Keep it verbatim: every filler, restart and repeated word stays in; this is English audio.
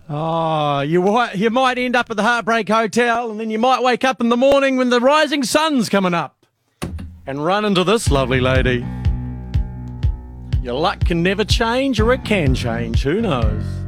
Oh, you, wi- you might end up at the Heartbreak Hotel, and then you might wake up in the morning when the rising sun's coming up and run into this lovely lady. Your luck can never change, or it can change, who knows?